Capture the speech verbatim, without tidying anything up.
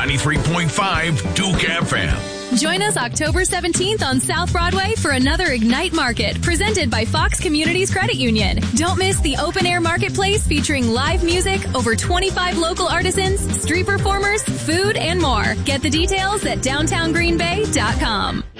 ninety-three point five Duke F M. Join us October seventeenth on South Broadway for another Ignite Market presented by Fox Communities Credit Union. Don't miss the open-air marketplace featuring live music, over twenty-five local artisans, street performers, food, and more. Get the details at downtown green bay dot com.